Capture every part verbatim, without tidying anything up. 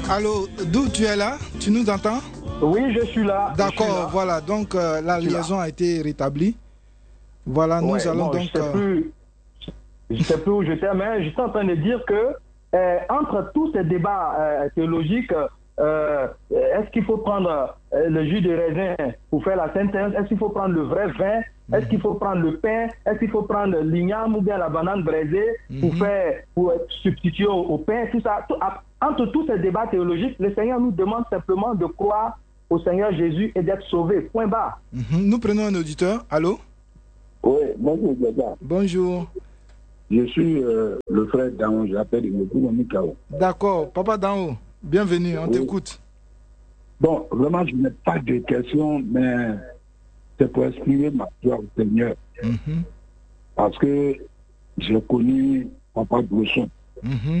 Allô, d'où tu es là? Tu nous entends? Oui, je suis là. D'accord, voilà, donc euh, la liaison là. a été rétablie. Voilà, nous ouais, allons bon, donc... Je ne sais, plus, je sais plus où j'étais, mais je suis en train de dire que euh, entre tous ces débats euh, théologiques, euh, est-ce qu'il faut prendre euh, le jus de raisin pour faire la synthèse? Est-ce qu'il faut prendre le vrai vin? Est-ce qu'il faut prendre le pain? Est-ce qu'il faut prendre l'igname ou bien la banane braisée pour Mhm. faire, pour être substitué au, au pain? Tout ça. Tout, entre tous ces débats théologiques, le Seigneur nous demande simplement de croire au Seigneur Jésus et d'être sauvé. Point barre. Mhm. Nous prenons un auditeur. Allô? Oui, bonjour, Gaga. Bonjour. Je suis euh, le frère Dao, j'appelle Yopougon Mikao. D'accord, Papa Dao, bienvenue, on oui. t'écoute. Bon, vraiment, je n'ai pas de questions, mais c'est pour exprimer ma joie au Seigneur. Mm-hmm. Parce que j'ai connu Papa Brosson. Mm-hmm.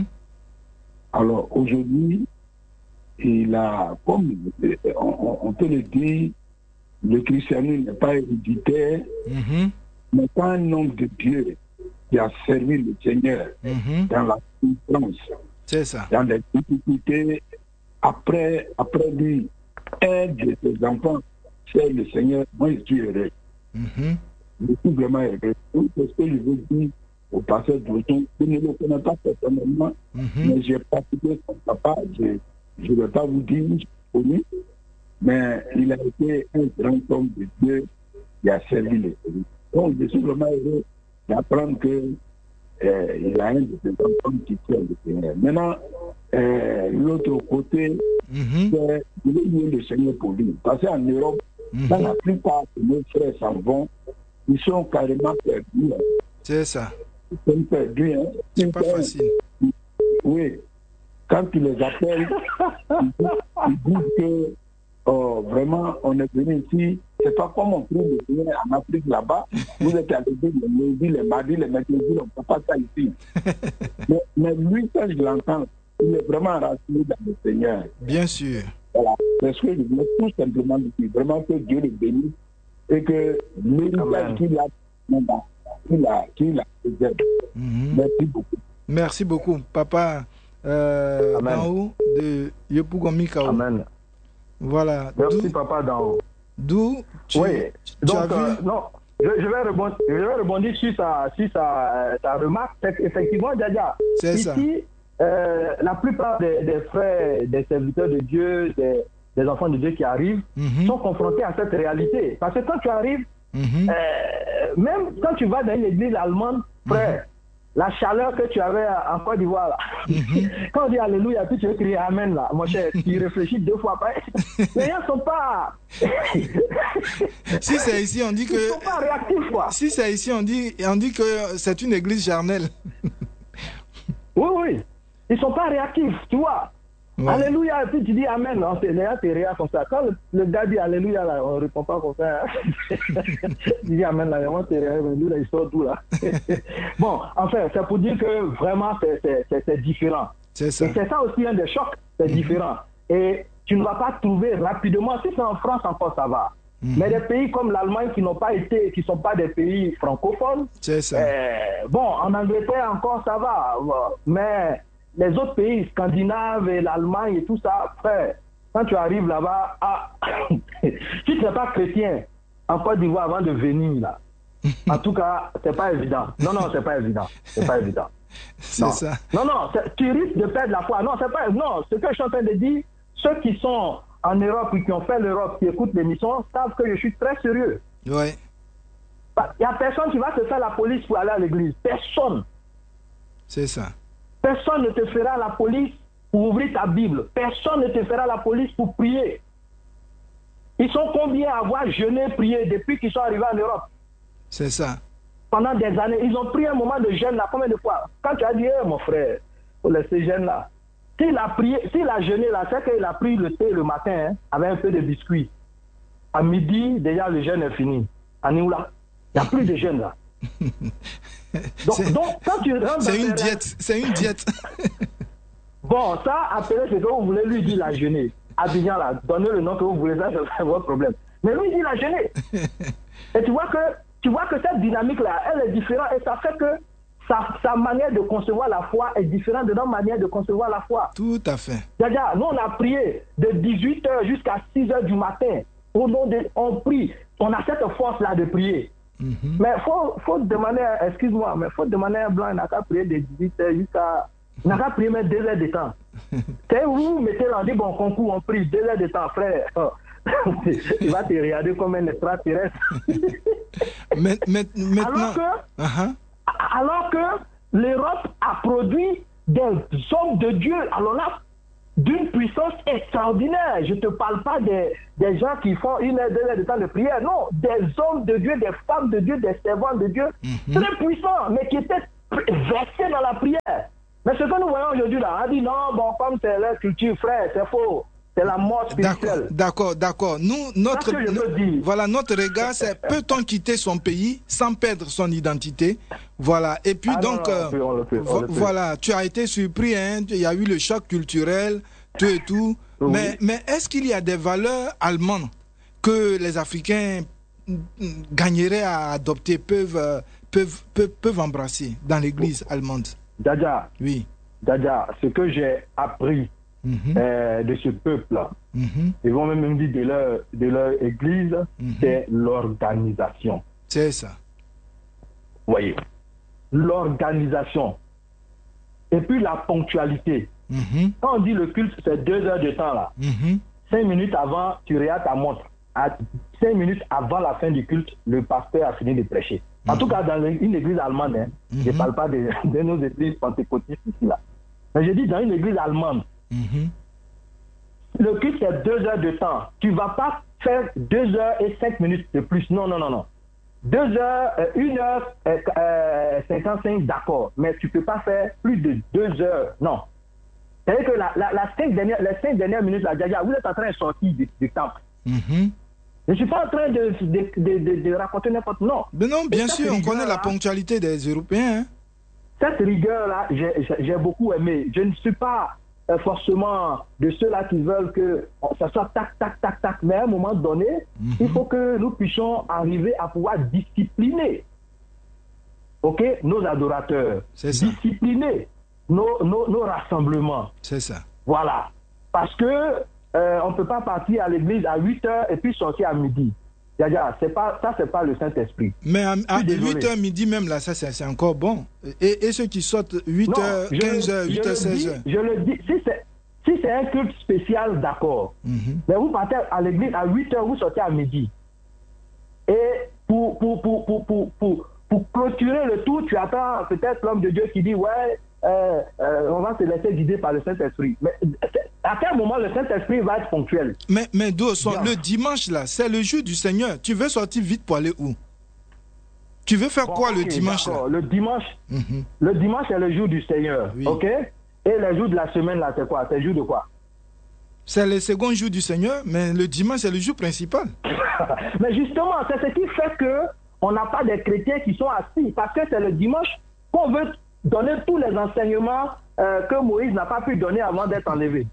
Alors, aujourd'hui, il a, comme on, on peut le dire, le christianisme n'est pas héréditaire, mm-hmm. mais pas un homme de Dieu qui a servi le Seigneur mm-hmm. dans la souffrance, c'est ça, dans les difficultés. Après, après lui, un de ses enfants, c'est le Seigneur. Moi, je suis heureux. Mm-hmm. Je suis vraiment heureux. C'est ce que je veux dire au pasteur Breton. Je ne le connais pas personnellement, mm-hmm. mais j'ai pratiqué son papa. Je ne vais pas vous dire où je connu, mais il a été un grand homme de Dieu qui a servi le Seigneur. Donc, je suis vraiment heureux d'apprendre que euh, il a un de ses enfants qui tient le Seigneur. Maintenant, euh, l'autre côté, mm-hmm. c'est de lier le Seigneur pour lui. Parce qu'en Europe, mm-hmm. dans la plupart de nos frères s'en vont, ils sont carrément perdus. C'est ça. Ils sont perdus. Hein. C'est pas facile. Oui. Quand tu les appelles, ils, ils disent que oh, vraiment, on est venu ici. C'est pas comme on trouve le Seigneur en Afrique là-bas. Vous êtes allé dire les lundis, les mardis, les mercredis, on ne peut pas ça ici. mais, mais lui, quand je l'entends, il est vraiment enraciné dans le Seigneur. Bien sûr. Voilà. Parce que je voulais tout simplement dire vraiment que Dieu le bénisse et que l'héritage qu'il a, qu'il a, qu'il a, qu'il a. Mm-hmm. Merci beaucoup. Merci beaucoup, Papa euh, Dao de Yopougon Mikao. Amen. Voilà. Merci, Papa Dao. D'où tu, oui. tu Donc, as vu... euh, non, je, je, vais rebondir, je vais rebondir sur sa, sur sa, euh, sa remarque. Effectivement, Djadia, ici, euh, la plupart des, des frères, des serviteurs de Dieu, des, des enfants de Dieu qui arrivent, mm-hmm. sont confrontés à cette réalité. Parce que quand tu arrives, mm-hmm. euh, même quand tu vas dans une église allemande, frère, mm-hmm. la chaleur que tu avais en Côte d'Ivoire, là. Mm-hmm. Quand on dit Alléluia, puis tu veux crier Amen, là, mon cher, tu réfléchis deux fois après. Les gens ne sont pas... si c'est ici, on dit que... Ils ne sont pas réactifs, quoi. Si c'est ici, on dit, on dit que c'est une église charnelle. Oui, oui. Ils ne sont pas réactifs, tu vois. Ouais. Alléluia, et puis tu dis Amen. Non, c'est là, tu réagis comme ça. Quand le, le gars dit Alléluia, là, on ne répond pas comme ça. Tu dis Amen, là, vraiment, tu réagis, lui, là, il sort tout, là. Bon, enfin, c'est pour dire que vraiment, c'est différent. C'est ça. Et c'est ça aussi un des chocs, c'est mm-hmm. différent. Et tu ne vas pas trouver rapidement, si c'est en France encore, ça va. Mm-hmm. Mais des pays comme l'Allemagne qui n'ont pas été, qui ne sont pas des pays francophones, c'est ça. Euh, bon, en Angleterre encore, ça va. Mais les autres pays scandinaves et l'Allemagne et tout ça, frère, quand tu arrives là-bas, ah, si tu n'es pas chrétien en Côte d'Ivoire avant de venir là, en tout cas, c'est pas évident. Non, non, c'est pas évident. C'est pas évident. C'est ça. Non, non, tu risques de perdre la foi. Non, c'est pas. Non, ce que je suis en train de dire, ceux qui sont en Europe et qui ont fait l'Europe, qui écoutent l'émission, savent que je suis très sérieux. Oui. Il n'y a personne qui va te faire la police pour aller à l'église. Personne. C'est ça. Personne ne te fera la police pour ouvrir ta Bible. Personne ne te fera la police pour prier. Ils sont combien à avoir jeûné, prié depuis qu'ils sont arrivés en Europe? C'est ça. Pendant des années, ils ont pris un moment de jeûne là, combien de fois? Quand tu as dit, hey, mon frère, faut laisser jeûne là. S'il a prié, s'il a jeûné là, c'est qu'il a pris le thé le matin, hein, avec un peu de biscuits. À midi, déjà le jeûne est fini. À Nioula, il n'y a plus de jeûne là. Donc, donc, quand tu rentres c'est une diète, c'est une diète. Bon, ça, appelez ce que vous voulez, lui dit la jeûner. Abidjan là, donnez le nom que vous voulez, ça c'est votre problème. Mais lui il dit la jeûner. Et tu vois que tu vois que cette dynamique là, elle est différente et ça fait que sa, sa manière de concevoir la foi est différente de notre manière de concevoir la foi. Tout à fait. Déjà, nous, on a prié de dix-huit heures jusqu'à six heures du matin. Au nom de, on prie. On a cette force-là de prier. Mm-hmm. Mais il faut, faut demander, excuse-moi, mais il faut demander à un blanc, il n'a qu'à prier de dix-huit heures jusqu'à... Il n'a qu'à prier même deux heures de temps. C'est où vous mettez là, on dit, bon, concours, on prie deux heures de temps, frère. Il va te regarder comme un extraterrestre. mais, mais, maintenant... Alors que, uh-huh. alors que l'Europe a produit des hommes de Dieu, alors là, d'une puissance extraordinaire. Je ne te parle pas des, des gens qui font une heure, deux heures de temps de prière. Non, des hommes de Dieu, des femmes de Dieu, des servants de Dieu, mm-hmm. très puissants, mais qui étaient versés dans la prière. Mais ce que nous voyons aujourd'hui là, on dit non, bon, comme c'est la culture, frère, c'est faux. C'est la mort spirituelle. D'accord, d'accord. Nous, notre, no, voilà, notre regard, c'est peut-on quitter son pays sans perdre son identité? Voilà. Et puis ah donc, non, non, on le fait, on le fait, on le fait. Voilà, tu as été surpris, hein, il y a eu le choc culturel, tout et tout. Oui. Mais, mais est-ce qu'il y a des valeurs allemandes que les Africains gagneraient à adopter, peuvent, peuvent, peuvent, peuvent embrasser dans l'église allemande? Dada, oui. Dada, ce que j'ai appris mm-hmm. euh, de ce peuple-là, mm-hmm. ils vont même dire de leur, de leur église, mm-hmm. c'est l'organisation. C'est ça. Vous voyez, l'organisation. Et puis la ponctualité. Mm-hmm. Quand on dit le culte, c'est deux heures de temps là. Mm-hmm. Cinq minutes avant, tu regardes ta montre. À cinq minutes avant la fin du culte, le pasteur a fini de prêcher. En mm-hmm. tout cas, dans une église allemande, hein, mm-hmm. je ne parle pas de, de nos églises pentecôtistes ici là. Mais je dis dans une église allemande, mm-hmm. le culte c'est deux heures de temps. Tu ne vas pas faire deux heures et cinq minutes de plus. Non, non, non, non. Deux heures, euh, une heure euh, euh, cinquante-cinq, d'accord. Mais tu ne peux pas faire plus de deux heures. Non. C'est-à-dire que la, la, la cinq dernières, les cinq dernières minutes, là, déjà, vous êtes en train de sortir du, du temple. Mm-hmm. Je ne suis pas en train de, de, de, de, de raconter n'importe quoi. Non. Mais non, bien sûr, on connaît la ponctualité des Européens. Hein. Cette rigueur-là, j'ai, j'ai beaucoup aimé. Je ne suis pas euh, forcément de ceux-là qui veulent que ça soit tac, tac, tac, tac. Mais à un moment donné, mm-hmm. il faut que nous puissions arriver à pouvoir discipliner ok, nos adorateurs. C'est ça. Discipliner nos, nos, nos rassemblements. C'est ça. Voilà. Parce que Euh, on ne peut pas partir à l'église à huit heures et puis sortir à midi. C'est pas, ça, c'est pas le Saint-Esprit. Mais à, à huit heures midi même, là, ça, c'est encore bon. Et, et ceux qui sortent huit heures, quinze heures, huit heures, seize heures. Je le dis, si c'est si c'est un culte spécial, d'accord. Mm-hmm. Mais vous partez à l'église à huit heures, vous sortez à midi. Et pour, pour, pour, pour, pour, pour, pour clôturer le tout, tu attends peut-être l'homme de Dieu qui dit, ouais, euh, euh, on va se laisser guider par le Saint-Esprit. Mais à quel moment le Saint-Esprit va être ponctuel? Mais, mais Dawson, le dimanche, là, c'est le jour du Seigneur. Tu veux sortir vite pour aller où? Tu veux faire bon, quoi okay, le dimanche là? Le dimanche, mm-hmm. le dimanche, c'est le jour du Seigneur. Oui. OK? Et le jour de la semaine, là, c'est quoi? C'est le jour de quoi? C'est le second jour du Seigneur, mais le dimanche, c'est le jour principal. Mais justement, c'est ce qui fait qu'on n'a pas des chrétiens qui sont assis. Parce que c'est le dimanche qu'on veut donner tous les enseignements euh, que Moïse n'a pas pu donner avant d'être enlevé.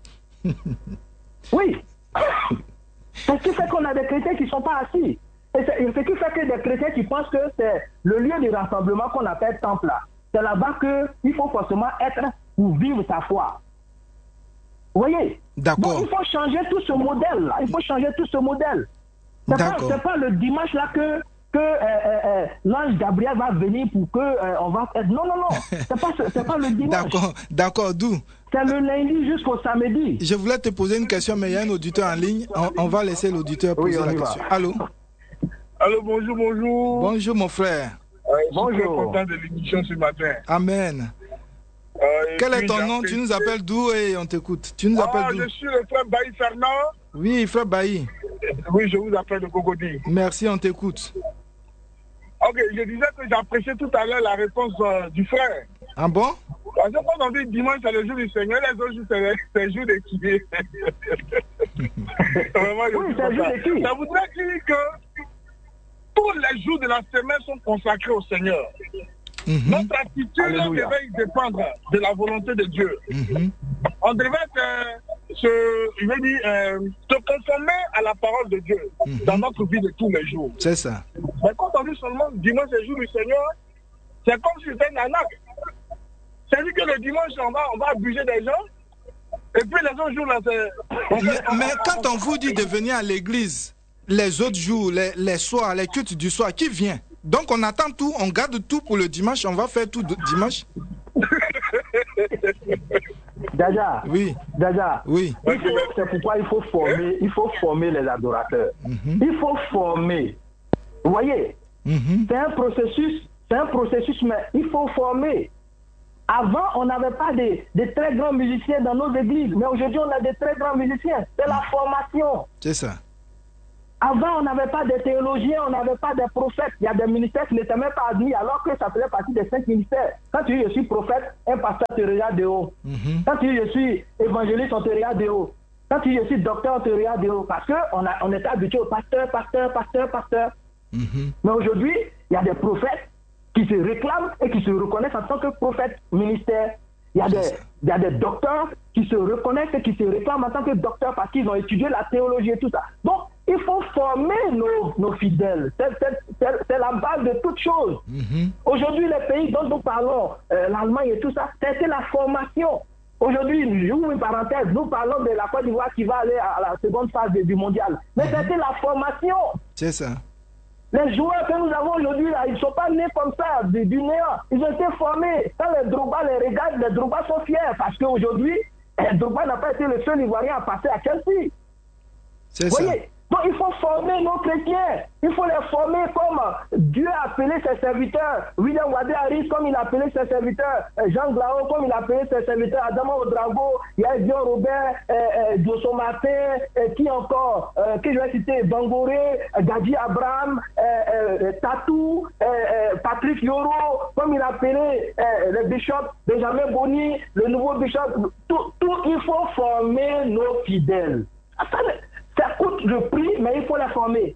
Oui. C'est ce qui fait qu'on a des chrétiens qui ne sont pas assis. Et c'est ce qui fait que des chrétiens qui pensent que c'est le lieu de rassemblement qu'on appelle temple là. C'est là-bas qu'il faut forcément être pour vivre sa foi. Vous voyez? D'accord. Donc il faut changer tout ce modèle-là. Il faut changer tout ce modèle. C'est pas, c'est pas le dimanche là que, que euh, euh, l'ange Gabriel va venir pour que euh, on va être. Non, non, non. C'est pas, c'est pas le dimanche. D'accord, d'accord, d'où? C'est le lundi jusqu'au samedi. Je voulais te poser une question, mais il y a un auditeur en ligne. On, on va laisser l'auditeur poser oui, la question. Va. Allô? Allô, bonjour, bonjour. Bonjour, mon frère. Euh, je suis très content de l'émission ce matin. Amen. Euh, Quel est ton nom? Tu nous appelles d'où et on t'écoute? Tu nous ah, appelles d'où? Je suis le frère Bailly Fernand. Oui, frère Bailly. Oui, je vous appelle de Cocody. Merci, on t'écoute. Ok, je disais que j'appréciais tout à l'heure la réponse euh, du frère. Ah bon? Parce que quand on dit dimanche, c'est le jour du Seigneur, les autres jours, c'est le jour de qui? Vraiment, je oui, c'est le jour de qui? Ça voudrait dire que tous les jours de la semaine sont consacrés au Seigneur. Mm-hmm. Notre attitude devait dépendre de la volonté de Dieu. Mm-hmm. On devait euh, se, je veux dire, euh, se conformer à la parole de Dieu mm-hmm. dans notre vie de tous les jours. C'est ça. Mais quand on dit seulement dimanche c'est le jour du Seigneur, c'est comme si c'était un arnaque. C'est-à-dire que le dimanche, on va, on va abuser des gens. Et puis les autres jours, là, c'est... Mais, mais quand on vous dit de venir à l'église, les autres jours, les, les soirs, les cultes du soir, qui vient? Donc on attend tout, on garde tout pour le dimanche, on va faire tout dimanche. Daja, oui. Daja, oui. C'est pourquoi il faut former, il faut former les adorateurs. Mm-hmm. Il faut former. Vous voyez, mm-hmm. c'est un processus, c'est un processus, mais il faut former. Avant, on n'avait pas des, des très grands musiciens dans nos églises, mais aujourd'hui, on a des très grands musiciens. C'est la formation. C'est ça. Avant, on n'avait pas de théologiens, on n'avait pas de prophètes. Il y a des ministères qui n'étaient même pas admis, alors que ça faisait partie des cinq ministères. Quand tu dis je suis prophète, un pasteur te regarde de haut. Mm-hmm. Quand tu dis je suis évangéliste, on te regarde de haut. Quand tu dis je suis docteur, on te regarde de haut. Parce qu'on on était habitué au pasteur, pasteur, pasteur, pasteur. Mm-hmm. Mais aujourd'hui, il y a des prophètes qui se réclament et qui se reconnaissent en tant que prophète ministère. Il y a des, il y a des docteurs qui se reconnaissent et qui se réclament en tant que docteurs parce qu'ils ont étudié la théologie et tout ça. Donc, il faut former nos, nos fidèles. C'est la base de toute chose. Mm-hmm. Aujourd'hui, les pays dont nous parlons, euh, l'Allemagne et tout ça, c'était la formation. Aujourd'hui, j'ouvre une parenthèse, nous parlons de la Côte d'Ivoire qui va aller à la seconde phase de, du mondial. Mais mm-hmm. c'était la formation. C'est ça. Les joueurs que nous avons aujourd'hui, là, ils ne sont pas nés comme ça, du, du néant. Ils ont été formés. Quand les Drogba les regardent, les Drogba sont fiers parce qu'aujourd'hui, Drogba n'a pas été le seul Ivoirien à passer à Chelsea. C'est ça. Voyez, donc il faut former nos chrétiens. Il faut les former comme Dieu a appelé ses serviteurs. William Wadé Harris comme il a appelé ses serviteurs. Jean Glao comme il a appelé ses serviteurs. Adama Odrago, Yazion Robert, euh, Diosso Martin, euh, qui encore, euh, qui je vais citer, Bangoré, Gadji Abraham, euh, euh, Tatou, euh, euh, Patrick Yoro, comme il a appelé euh, le bishop Benjamin Boni, le nouveau bishop. Tout, tout, il faut former nos fidèles. Attendez. Ça coûte le prix, mais il faut la former.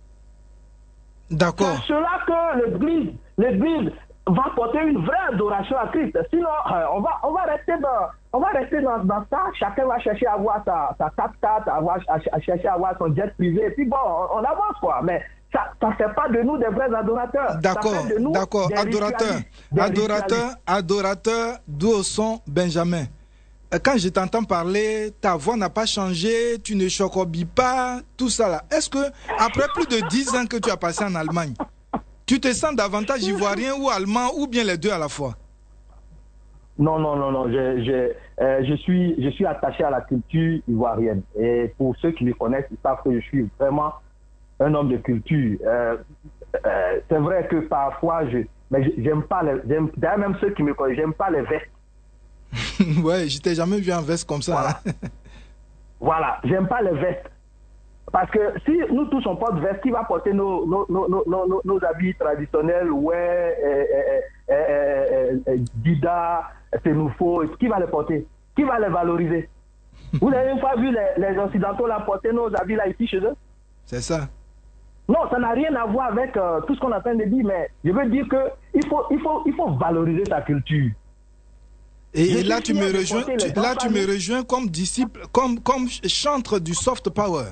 D'accord. C'est cela que l'église, l'église va porter une vraie adoration à Christ. Sinon, euh, on, va, on va rester dans, on va rester dans, dans ça. Chacun va chercher à avoir sa, sa tap-tap, à, avoir, à, à chercher à avoir son jet privé. Et puis bon, on, on avance quoi. Mais ça ne fait pas de nous des vrais adorateurs. D'accord, d'accord. Adorateur, adorateur, adorateur, d'où sont Benjamin. Quand je t'entends parler, ta voix n'a pas changé, tu ne chocobis pas, tout ça là. Est-ce que, après plus de dix ans que tu as passé en Allemagne, tu te sens davantage ivoirien ou allemand ou bien les deux à la fois? Non, non, non, non. Je, je, euh, je, suis, je suis attaché à la culture ivoirienne. Et pour ceux qui me connaissent, ils savent que je suis vraiment un homme de culture. Euh, euh, c'est vrai que parfois, je, mais j'aime pas les, d'ailleurs même ceux qui me connaissent, j'aime pas les vestes. Ouais, je t'ai jamais vu en veste comme ça. Voilà, hein. Voilà. J'aime pas les vestes. Parce que si nous tous on porte veste, qui va porter nos, nos, nos, nos, nos, nos habits traditionnels, ouais, eh, eh, eh, eh, Dida, Sénoufo, qui va les porter? Qui va les valoriser? Vous avez une fois vu les, les Occidentaux là porter nos habits là ici chez eux? C'est ça. Non, ça n'a rien à voir avec euh, tout ce qu'on est en train de dire, mais je veux dire qu'il faut, il faut, il faut valoriser sa culture. Et, et là, tu me rejoins, tu, là, tu me rejoins comme disciple, comme, comme chantre du soft power.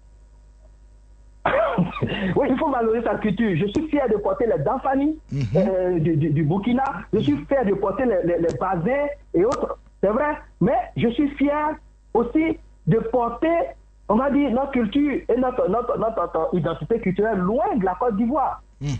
Oui, il faut valoriser sa culture. Je suis fier de porter les Danfani mm-hmm. euh, du, du, du Burkina. Je suis fier de porter les, les, les Bazins et autres. C'est vrai. Mais je suis fier aussi de porter, on va dire, notre culture et notre, notre, notre, notre identité culturelle loin de la Côte d'Ivoire. Mm-hmm.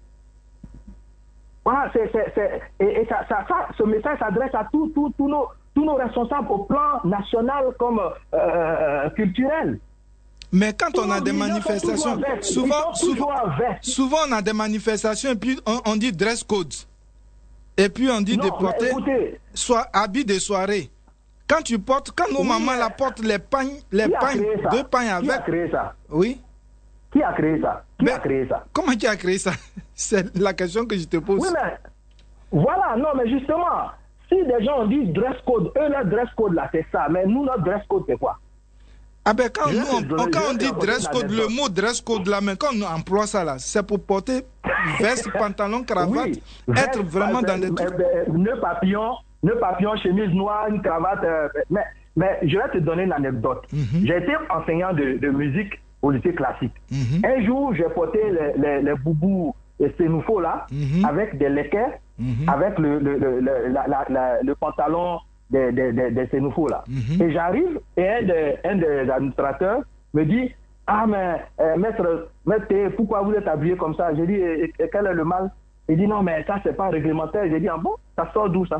Voilà, c'est, c'est, c'est, et, et ça, ça, ça, ce message s'adresse à tous tout, tout nos, tous nos responsables au plan national comme euh, culturel. Mais quand tout on a des manifestations, souvent, souvent, souvent on a des manifestations et puis on, on dit dress code. Et puis on dit non, de porter soit habit de soirée. Quand tu portes, quand nos oui, mamans la portent les pagnes, les pagnes, deux pagnes avec. Qui a créé ça? Oui. Qui a créé ça? Qui mais, a créé ça? Comment qui a créé ça? C'est la question que je te pose. Oui, mais voilà, non, mais justement, si des gens disent dress code, eux, leur dress code là, c'est ça. Mais nous, notre dress code, c'est quoi? Ah ben quand, nous, on, donner, quand on dit dress code, le mot dress code là, mais quand on emploie ça là, c'est pour porter veste, pantalon, cravate, oui, être veste, vraiment dans des trucs. Nœud papillon, nœud papillon, chemise noire, une cravate. Euh, mais, mais je vais te donner une anecdote. Mm-hmm. J'ai été enseignant de, de musique au lycée classique. Mm-hmm. Un jour, j'ai porté les, les, les boubous et Sénoufo là, mm-hmm. avec des lequets mm-hmm. avec le, le, le, le, la, la, la, le pantalon des, des, des, des Sénoufos là. Mm-hmm. Et j'arrive et un des, un des administrateurs me dit « Ah mais euh, maître, maître, pourquoi vous êtes habillé comme ça ?» J'ai dit et, « Et quel est le mal ?» Il dit « Non mais ça c'est pas réglementaire. » J'ai dit « Ah bon, ça sort d'où ça ?»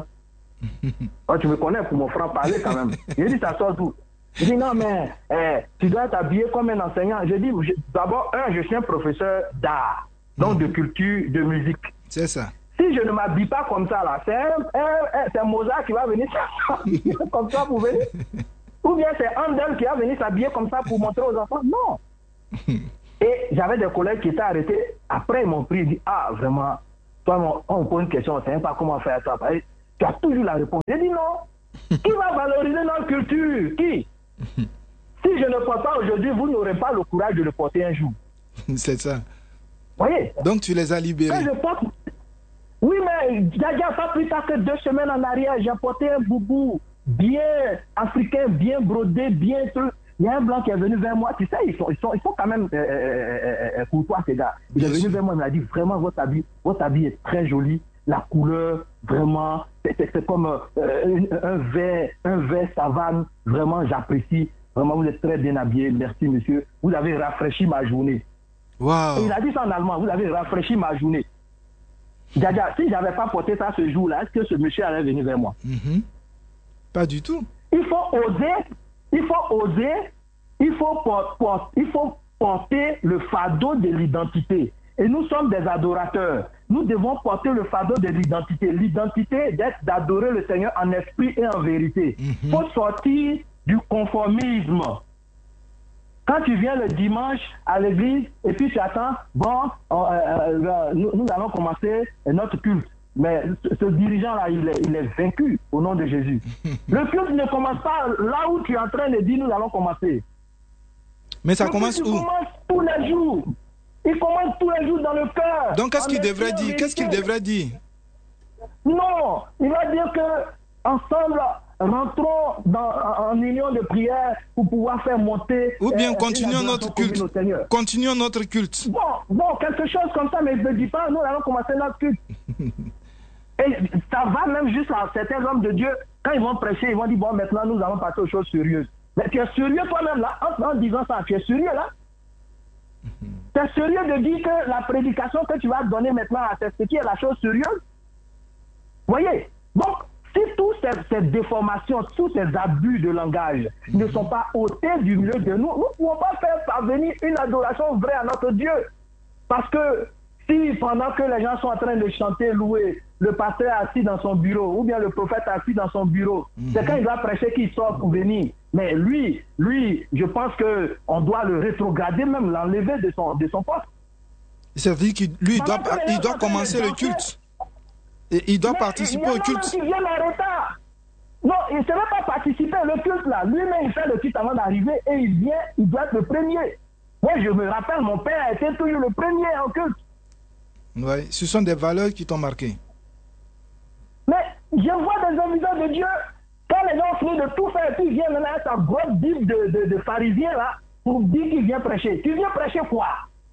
Oh, tu me connais pour mon franc-parler quand même. J'ai dit « Ça sort d'où ?» Il dit « Non mais eh, tu dois t'habiller comme un enseignant. » J'ai dit « D'abord, un, je suis un professeur d'art, donc mm-hmm. de culture, de musique. » C'est ça. Si je ne m'habille pas comme ça, là, c'est un, un, un, Mozart qui va venir s'habiller comme ça pour venir. Ou bien c'est Handel qui va venir s'habiller comme ça pour montrer aux enfants. Non. Et j'avais des collègues qui étaient arrêtés. Après, ils m'ont pris et dit, ah, vraiment, toi, on pose une question, on ne sait pas comment faire ça. Tu as toujours la réponse. J'ai dit non. Qui va valoriser notre culture? Qui? Si je ne porte pas aujourd'hui, vous n'aurez pas le courage de le porter un jour. C'est ça. Voyez? Donc tu les as libérés. Quand je porte... Oui, mais Djadia, pas plus tard que deux semaines en arrière, j'ai porté un boubou bien africain, bien brodé, bien truc. Il y a un blanc qui est venu vers moi. Tu sais, ils sont, ils sont, ils sont quand même euh, euh, euh, courtois, ces gars. Il est venu vers moi, il m'a dit vraiment, votre habit, votre habit est très joli. La couleur, vraiment, c'est comme euh, un vert, un vert savane. Vraiment, j'apprécie. Vraiment, vous êtes très bien habillé. Merci, monsieur. Vous avez rafraîchi ma journée. Wow. Et il a dit ça en allemand. Vous avez rafraîchi ma journée. Djadia, si je n'avais pas porté ça ce jour-là, est-ce que ce monsieur allait venir vers moi? Mm-hmm. Pas du tout. Il faut oser, il faut oser, il faut, por por il faut porter le fardeau de l'identité. Et nous sommes des adorateurs. Nous devons porter le fardeau de l'identité. L'identité d'être d'adorer le Seigneur en esprit et en vérité. Il mm-hmm. faut sortir du conformisme. Quand tu viens le dimanche à l'église et puis tu attends, bon, euh, euh, nous, nous allons commencer notre culte. Mais ce, ce dirigeant-là, il est, il est vaincu au nom de Jésus. Le culte ne commence pas là où tu es en train de dire nous allons commencer. Mais ça le commence où? Il commence tous les jours. Il commence tous les jours dans le cœur. Donc qu'est-ce qu'il devrait dire? Qu'est-ce qu'il devrait dire? Non, il va dire que ensemble, rentrons dans, en union de prière pour pouvoir faire monter... Ou bien euh, continuons notre culte. Continuons notre culte. Bon, bon, quelque chose comme ça, mais il ne dit pas, nous allons commencer notre culte. Et ça va même juste à certains hommes de Dieu, quand ils vont prêcher, ils vont dire, bon, maintenant nous allons passer aux choses sérieuses. Mais tu es sérieux toi-même là, en, en disant ça, tu es sérieux là? Tu es sérieux de dire que la prédication que tu vas donner maintenant à c'est ce qui est la chose sérieuse? Voyez, donc, si toutes ces, ces déformations, tous ces abus de langage ne sont pas ôtés du milieu de nous, nous ne pouvons pas faire parvenir une adoration vraie à notre Dieu. Parce que si pendant que les gens sont en train de chanter, louer, le pasteur est assis dans son bureau, ou bien le prophète est assis dans son bureau, mm-hmm. c'est quand il va prêcher qu'il sort pour venir. Mais lui, lui, je pense qu'on doit le rétrograder, même l'enlever de son, de son poste. C'est-à-dire qu'il lui, doit, il doit commencer le culte. Et il doit mais participer au culte. Il vient en retard. Non, il ne savait pas participer au culte là. Lui-même, il fait le culte avant d'arriver et il vient, il doit être le premier. Moi, je me rappelle, mon père a été toujours le premier en culte. Oui, ce sont des valeurs qui t'ont marqué. Mais je vois des hommes de Dieu, quand les gens finissent de tout faire, puis viennent maintenant à sa grosse bible de, de, de pharisiens là, pour dire qu'il vient prêcher. Tu viens prêcher quoi?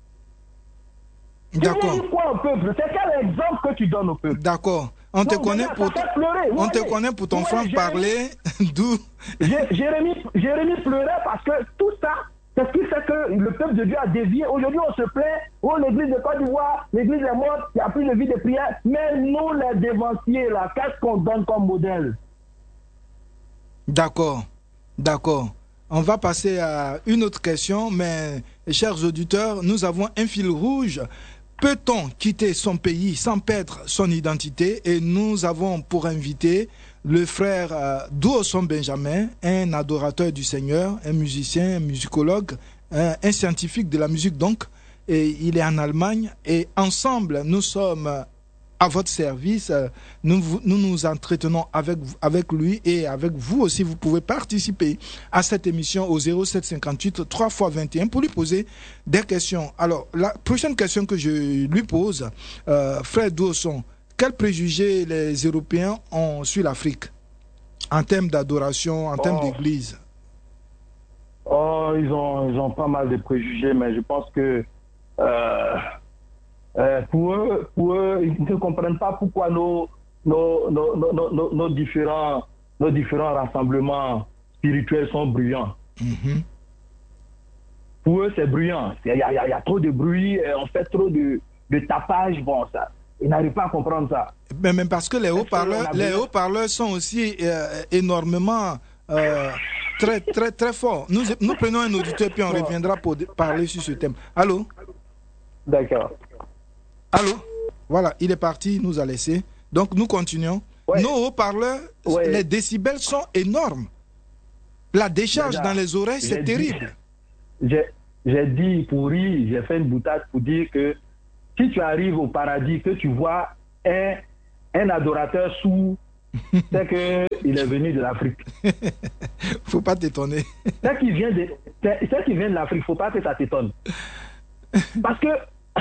D'accord. Tu viens dire quoi au peuple? C'est quel exemple que tu donnes au peuple? D'accord. On non, te connaît pour pleurer, on te connaît pour ton franc-parler, d'où Jérémie, Jérémie pleurait parce que tout ça, c'est ce qui fait que le peuple de Dieu a dévié. Aujourd'hui, on se plaint, oh, l'église de Côte d'Ivoire, l'église est morte, il n'y a plus de vie de prière. Mais nous, les dévanciers, là, qu'est-ce qu'on donne comme modèle? D'accord, d'accord. On va passer à une autre question, mais, chers auditeurs, nous avons un fil rouge. Peut-on quitter son pays sans perdre son identité? Et nous avons pour invité le frère euh, Douosson Benjamin, un adorateur du Seigneur, un musicien, un musicologue, un, un scientifique de la musique donc, et il est en Allemagne. Et ensemble, nous sommes à votre service. Nous nous, nous entretenons avec, avec lui et avec vous aussi. Vous pouvez participer à cette émission au zéro sept cinquante-huit trois fois vingt et un pour lui poser des questions. Alors, la prochaine question que je lui pose, euh, frère Douosson, quels préjugés les Européens ont sur l'Afrique en termes d'adoration, en termes oh. d'église? Oh, ils ont, ils ont pas mal de préjugés, mais je pense que euh, euh, pour eux, pour eux, ils ne comprennent pas pourquoi nos, nos, nos, nos, nos, nos, différents, nos différents rassemblements spirituels sont bruyants. Mm-hmm. Pour eux, c'est bruyant. Il y, y, y a trop de bruit, on fait trop de, de tapage. Bon, ça, ils n'arrivent pas à comprendre ça. Mais même parce que les haut-parleurs, les haut-parleurs sont aussi euh, énormément euh, très, très, très forts. Nous, nous prenons un auditeur puis on bon. reviendra pour parler sur ce thème. Allô? D'accord. Allô? Voilà, il est parti, il nous a laissé. Donc, nous continuons. Ouais. Nos haut-parleurs, ouais. les décibels sont énormes. La décharge Déjà, dans les oreilles, c'est terrible. J'ai dit pour rire, j'ai fait une boutade pour dire que si tu arrives au paradis, que tu vois un, un adorateur sourd, c'est qu'il est venu de l'Afrique. Faut pas t'étonner. C'est qu'il vient de, c'est qu'il vient de l'Afrique, faut pas que ça t'étonne. Parce que,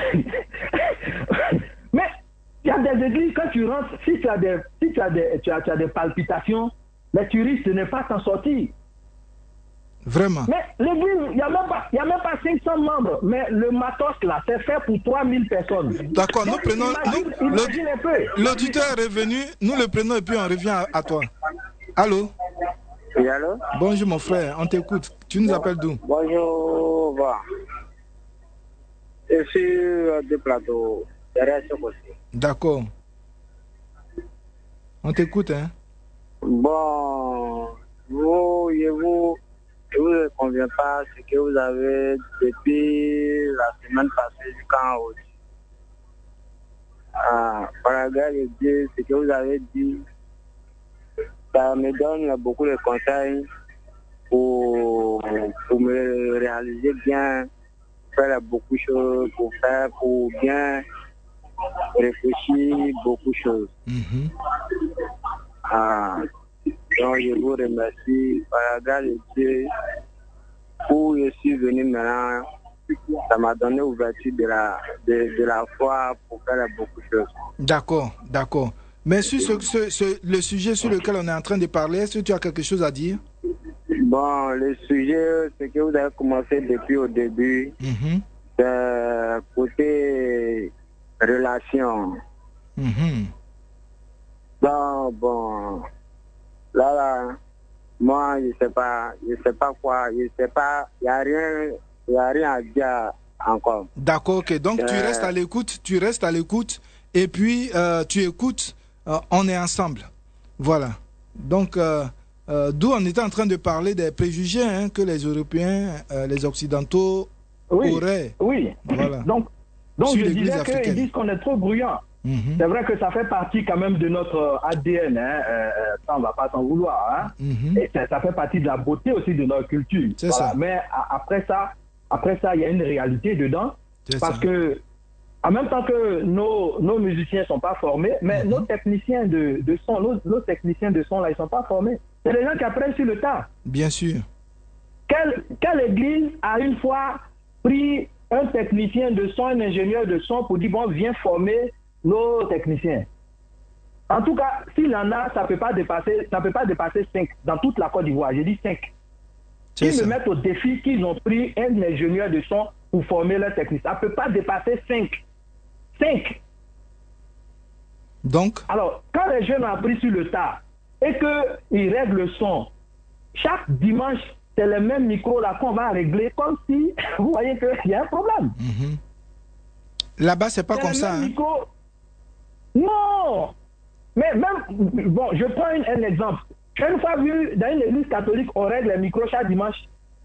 mais il y a des églises, quand tu rentres, si tu as des, si tu as des, tu as, tu as des palpitations, mais tu risques de ne pas t'en sortir. Vraiment. Mais l'église, il n'y a, a même pas cinq cents membres. Mais le matos, là, c'est fait pour trois mille personnes. D'accord, nous prenons... L'auditeur est revenu, nous le prenons et puis on revient à, à toi. Allô? Oui, allô? Bonjour, mon frère, on t'écoute. Tu nous bon, appelles d'où? Bonjour, bon. Je suis de plateau, derrière ce côté. D'accord. On t'écoute, hein? Bon, vous, et vous... Je ne vous convient pas ce que vous avez depuis la semaine passée jusqu'en haut. Ah, par la grâce de Dieu, ce que vous avez dit, ça me donne beaucoup de conseils pour, pour me réaliser bien, faire beaucoup de choses, pour faire, pour bien réfléchir beaucoup de choses. Mm-hmm. Ah, donc je vous remercie par la grâce de Dieu où je suis venu maintenant. Ça m'a donné ouverture de la, de, de la foi pour faire beaucoup de choses. D'accord, d'accord. Mais sur ce, ce, ce, le sujet sur lequel on est en train de parler, est-ce que tu as quelque chose à dire? Bon, le sujet, c'est que vous avez commencé depuis au début. Mm-hmm. C'est côté relation. Mm-hmm. Donc, bon... Là, là, moi, je ne sais pas, je sais pas quoi, je ne sais pas, il n'y a rien, il n'y a rien à dire encore. D'accord, ok. Donc, euh... tu restes à l'écoute, tu restes à l'écoute, et puis euh, tu écoutes, euh, on est ensemble. Voilà. Donc, euh, euh, d'où on était en train de parler des préjugés hein, que les Européens, euh, les Occidentaux oui, auraient. Oui, voilà. Donc, donc je disais qu'ils disent qu'on est trop bruyant. Mm-hmm. C'est vrai que ça fait partie quand même de notre A D N, hein. euh, ça on ne va pas s'en vouloir. Hein. Mm-hmm. Et ça, ça fait partie de la beauté aussi de notre culture. C'est voilà. ça. Mais a, après ça, après ça, il y a une réalité dedans. C'est parce ça. que, en même temps que nos, nos musiciens ne sont pas formés, mais mm-hmm. nos techniciens de, de son, nos, nos techniciens de son là, ils ne sont pas formés. C'est des gens qui apprennent sur le tas. Bien sûr. Quelle, quelle église a une fois pris un technicien de son, un ingénieur de son pour dire bon, viens former nos techniciens? En tout cas, s'il y en a, ça ne peut pas dépasser, ça peut pas dépasser cinq dans toute la Côte d'Ivoire. J'ai dit cinq. Ils me mettent au défi qu'ils ont pris un ingénieur de son pour former leurs techniciens. Ça ne peut pas dépasser cinq. cinq. Donc? Alors, quand les jeunes ont appris sur le tas et qu'ils règlent le son, chaque dimanche, c'est le même micro là qu'on va régler comme si vous voyez qu'il y a un problème. Mm-hmm. Là-bas, c'est pas c'est comme ça. Hein? Micro... Non! Mais même, bon, je prends un, un exemple. J'ai une fois vu dans une église catholique, on règle les micros chaque dimanche.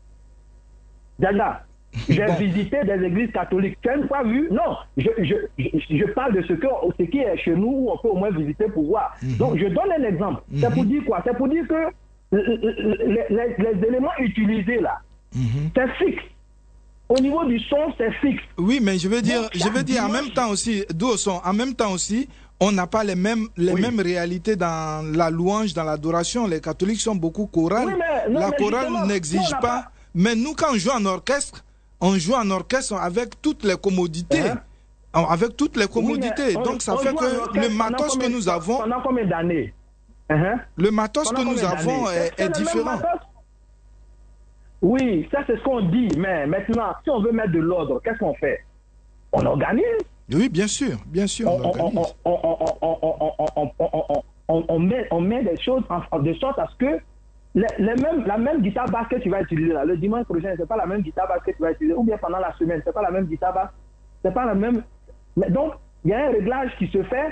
Dada, j'ai bon. visité des églises catholiques. Tu as une fois vu? Non, je, je, je, je parle de ce, que, ce qui est chez nous, où on peut au moins visiter pour voir. Mm-hmm. Donc, je donne un exemple. Mm-hmm. C'est pour dire quoi? C'est pour dire que les, les, les éléments utilisés là, mm-hmm. c'est fixe. Au niveau du son, c'est fixe. Oui, mais je veux dire, Donc, je veux dire en même temps aussi, d'où son, en même temps aussi, on n'a pas les mêmes, les oui. mêmes réalités dans la louange, dans l'adoration. Les catholiques sont beaucoup chorales. Oui, mais, non, la chorale n'exige pas, pas. Mais nous, quand on joue en orchestre, on joue en orchestre avec toutes les commodités. Hein? Avec toutes les commodités. Oui, on, Donc, ça fait que le matos que nous avons. Pendant combien d'années? Uh-huh. Le matos que nous avons est, est, est différent. Oui, ça c'est ce qu'on dit, mais maintenant, si on veut mettre de l'ordre, qu'est-ce qu'on fait? On organise. Oui, bien sûr, bien sûr. On, on, on, on, on, on, on, met, on met des choses en, de sorte à ce que les, les mêmes, la même guitare basse que tu vas utiliser là, le dimanche prochain, c'est pas la même guitare basse que tu vas utiliser, ou bien pendant la semaine, c'est pas la même guitare basse, c'est pas la même. Mais donc, il y a un réglage qui se fait.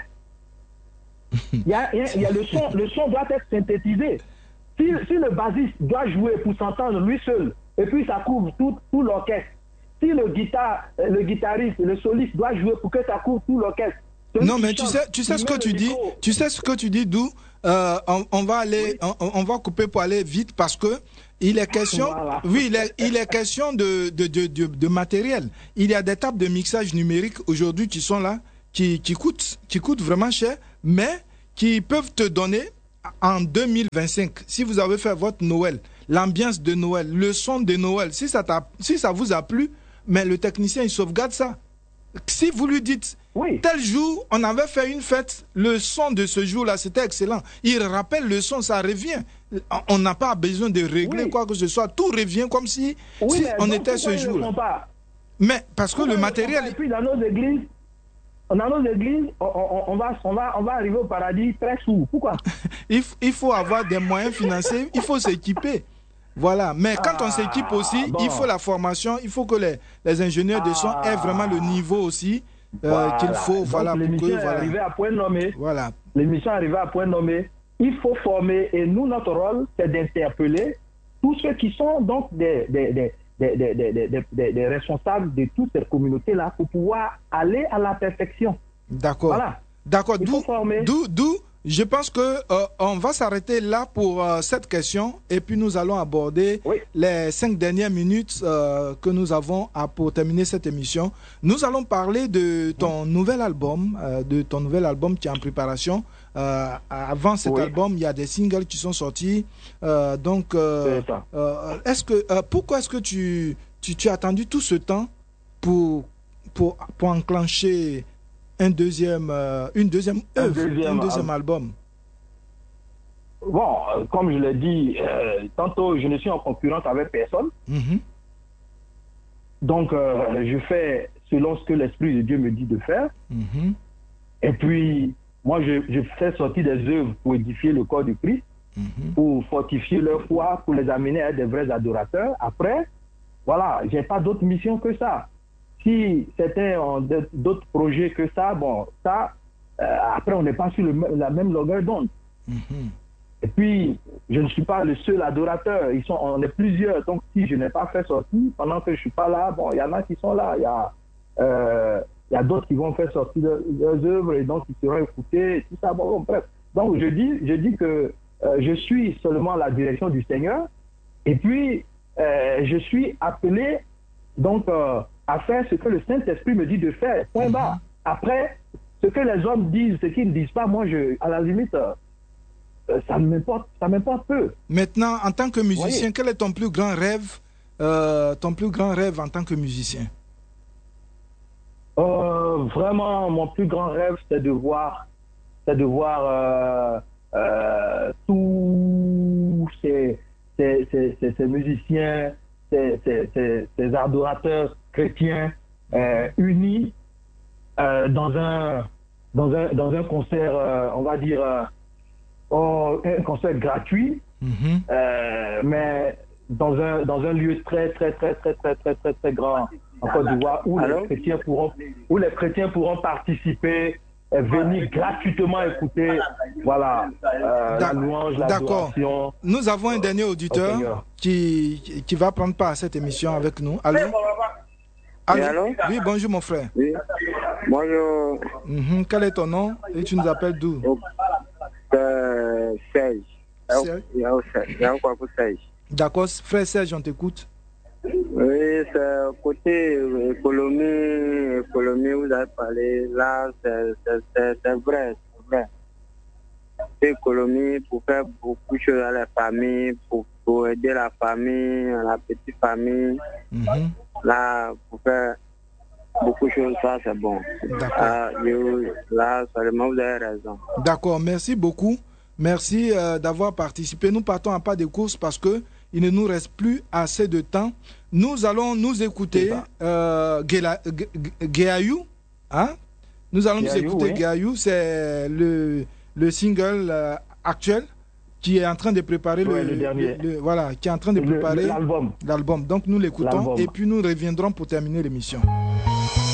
Il y a, il y a le son, le son doit être synthétisé. Si, si le bassiste doit jouer pour s'entendre lui seul, et puis ça couvre tout, tout l'orchestre. Si le guitare, le guitariste, le soliste doit jouer pour que ça couvre tout l'orchestre. Non, mais tu sais, tu sais ce que tu dis. Tu sais ce que tu dis, d'où euh, on, on va aller, oui. on, on va couper pour aller vite parce que il est question. Voilà. Oui, il est, il est question de de, de de de matériel. Il y a des tables de mixage numérique aujourd'hui qui sont là, qui qui coûtent, qui coûtent vraiment cher, mais qui peuvent te donner en deux mille vingt-cinq, si vous avez fait votre Noël, l'ambiance de Noël, le son de Noël, si ça t'a, si ça vous a plu, mais le technicien, il sauvegarde ça. Si vous lui dites, oui. tel jour, on avait fait une fête, le son de ce jour-là, c'était excellent. Il rappelle le son, ça revient. On n'a pas besoin de régler oui. quoi que ce soit. Tout revient comme si, oui, si on était ce jour-là. Mais parce que pourquoi le matériel... Et puis dans nos églises, dans nos églises, on, on, on, va, on, va, on va arriver au paradis très sourd. Pourquoi? il, il faut avoir des moyens financiers, il faut s'équiper. Voilà, mais quand ah, on s'équipe aussi, bon. il faut la formation, il faut que les, les ingénieurs de son ah, aient vraiment le niveau aussi euh, voilà. qu'il faut. Donc, voilà, l'émission est voilà. arrivée à point nommé. Voilà. L'émission est arrivée à point nommé. Il faut former, et nous, notre rôle, c'est d'interpeller tous ceux qui sont donc des, des, des, des, des, des, des, des, des responsables de toutes ces communautés-là pour pouvoir aller à la perfection. D'accord. Voilà. D'accord. D'où, d'où, je pense que euh, on va s'arrêter là pour euh, cette question et puis nous allons aborder oui. les cinq dernières minutes euh, que nous avons à, pour terminer cette émission. Nous allons parler de ton oui. nouvel album, euh, de ton nouvel album qui est en préparation. Euh, avant cet oui. album, il y a des singles qui sont sortis. Euh, donc, euh, euh, est-ce que euh, pourquoi est-ce que tu, tu tu as attendu tout ce temps pour pour pour enclencher un deuxième, euh, une deuxième œuvre, un deuxième, un deuxième album? Bon, euh, comme je l'ai dit, euh, tantôt, je ne suis en concurrence avec personne. Mm-hmm. Donc, euh, je fais selon ce que l'Esprit de Dieu me dit de faire. Mm-hmm. Et puis, moi, je, je fais sortir des œuvres pour édifier le corps du Christ, mm-hmm. pour fortifier leur foi, pour les amener à être des vrais adorateurs. Après, voilà, je n'ai pas d'autre mission que ça. Si c'était d'autres projets que ça, bon, ça, euh, après, on n'est pas sur le, la même longueur d'onde. Mm-hmm. Et puis, je ne suis pas le seul adorateur. Ils sont, on est plusieurs. Donc, si je n'ai pas fait sortir, pendant que je ne suis pas là, bon, il y en a qui sont là. Il y a, euh, il y a d'autres qui vont faire sortir leurs, leurs œuvres et donc qui seront écoutés, et tout ça. Bon, bon, bref. Donc, je dis, je dis que euh, je suis seulement à la direction du Seigneur. Et puis, euh, je suis appelé, donc, euh, à faire ce que le Saint-Esprit me dit de faire. Point barre. Après, ce que les hommes disent, ce qu'ils ne disent pas, moi, je, à la limite, euh, ça m'importe, ça m'importe peu. Maintenant, en tant que musicien, quel est ton plus grand rêve, euh, ton plus grand rêve en tant que musicien? euh, Vraiment, mon plus grand rêve, c'est de voir, c'est de voir euh, euh, tous ces, ces, ces, ces, ces musiciens, ces, ces, ces, ces adorateurs chrétiens euh, unis euh, dans un dans un dans un concert, euh, on va dire euh, oh, un concert gratuit, mm-hmm. euh, mais dans un dans un lieu très très très très très très très très grand en Côte d'Ivoire où les chrétiens pourront où les chrétiens pourront participer, euh, venir gratuitement écouter, voilà, euh, la louange, l'adoration. D'accord. Nous avons un dernier auditeur qui qui va prendre part à cette émission avec nous. Allô? Allô? Oui, allô? Oui, bonjour mon frère. Oui. Bonjour. Mm-hmm. Quel est ton nom et tu nous appelles d'où? Euh, Serge. Serge. Il y a encore Serge. D'accord, frère Serge, on t'écoute. Oui, c'est côté économie, économie, vous avez parlé, là, c'est vrai, c'est vrai. Économie pour faire beaucoup de choses à la famille, pour, pour aider la famille, la petite famille. Mm-hmm. Là, pour faire beaucoup de choses, ça c'est bon. Ah, je, là, seulement vous avez raison. D'accord, merci beaucoup. Merci euh, d'avoir participé. Nous partons à pas de course parce que il ne nous reste plus assez de temps. Nous allons nous écouter euh, Géayou, hein? Nous allons nous écouter oui. Gayou, c'est le, le single euh, actuel qui est en train de préparer ouais, le, le dernier. Le, le, voilà, qui est en train de préparer l'album. L'album. Donc nous l'écoutons et puis nous reviendrons pour terminer l'émission.